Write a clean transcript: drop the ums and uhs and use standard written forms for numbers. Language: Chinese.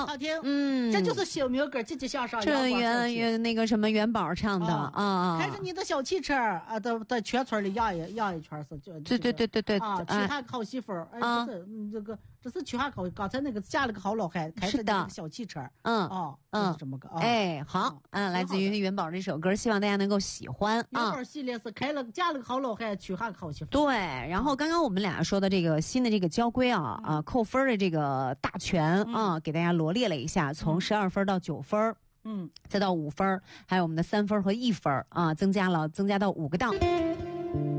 好听，这就是新民歌，积极向上。 这那个什么元宝唱的啊， 开着你的小汽车啊，在全村里绕一圈是就。 对啊，娶她好媳妇儿，哎，这是娶她好，刚才那个嫁了个好老汉，开着那个小汽车，就是这么个。 哎，好，来自于元宝这首歌，希望大家能够喜欢啊。 元宝系列是嫁了个好老汉，娶她个好媳妇儿。 对，然后刚刚我们俩说的这个新的这个交规扣分的这个大全给大家罗列了一下，从12分到9分，再到5分，还有我们的3分和1分增加到5个档。